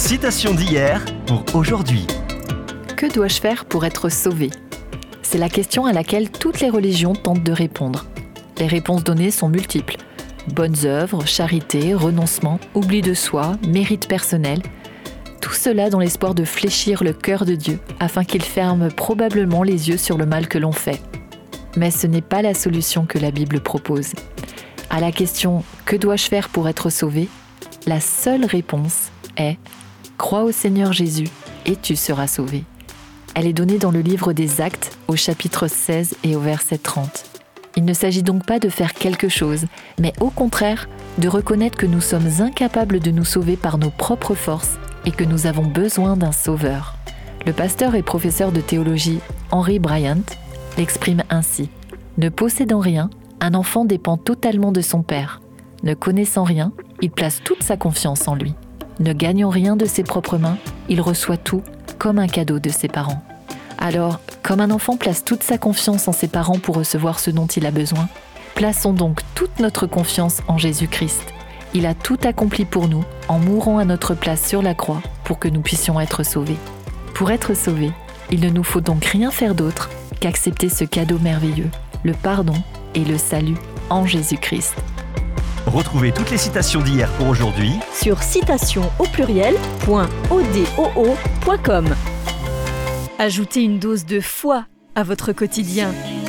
Citation d'hier pour aujourd'hui. Que dois-je faire pour être sauvé ? C'est la question à laquelle toutes les religions tentent de répondre. Les réponses données sont multiples. Bonnes œuvres, charité, renoncement, oubli de soi, mérite personnel. Tout cela dans l'espoir de fléchir le cœur de Dieu afin qu'il ferme probablement les yeux sur le mal que l'on fait. Mais ce n'est pas la solution que la Bible propose. À la question « Que dois-je faire pour être sauvé ?», la seule réponse est « Crois au Seigneur Jésus et tu seras sauvé ». Elle est donnée dans le livre des Actes au chapitre 16 et au verset 30. Il ne s'agit donc pas de faire quelque chose, mais au contraire de reconnaître que nous sommes incapables de nous sauver par nos propres forces et que nous avons besoin d'un sauveur. Le pasteur et professeur de théologie Henry Bryant l'exprime ainsi. Ne possédant rien, un enfant dépend totalement de son père. Ne connaissant rien, il place toute sa confiance en lui. Ne gagnant rien de ses propres mains, il reçoit tout comme un cadeau de ses parents. Alors, comme un enfant place toute sa confiance en ses parents pour recevoir ce dont il a besoin, plaçons donc toute notre confiance en Jésus-Christ. Il a tout accompli pour nous en mourant à notre place sur la croix pour que nous puissions être sauvés. Pour être sauvés, il ne nous faut donc rien faire d'autre qu'accepter ce cadeau merveilleux, le pardon et le salut en Jésus-Christ. Retrouvez toutes les citations d'hier pour aujourd'hui sur citations.odoo.com. Ajoutez une dose de foi à votre quotidien.